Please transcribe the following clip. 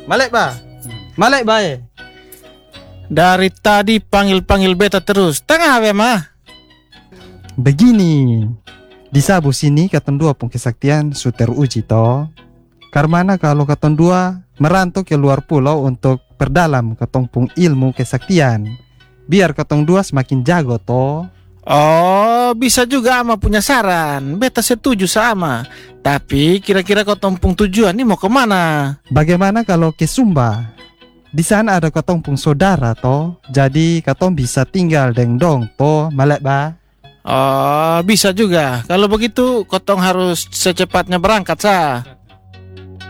Malek ba? Malek ba eh? Dari tadi panggil-panggil beta terus. Tengah we mah. Begini, di Sabu sini katong dua pun kesaktian su teruji toh. Karena kalau katong dua merantau ke luar pulau untuk perdalam katong pun ilmu kesaktian. Biar katong dua semakin jago toh. Oh, bisa juga ama punya saran. Beta setuju sama. Tapi kira-kira kau tompung tujuan ini mau kemana? Bagaimana kalau ke Sumba? Di sana ada katong pun saudara toh. Jadi katong bisa tinggal deng dong toh, Malek ba? Oh, bisa juga. Kalau begitu, kotong harus secepatnya berangkat, sa.